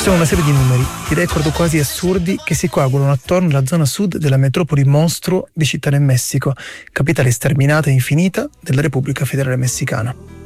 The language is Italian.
Sono una serie di numeri, di record quasi assurdi che si coagulano attorno alla zona sud della metropoli monstruo di Città del Messico, capitale sterminata e infinita della Repubblica Federale Messicana.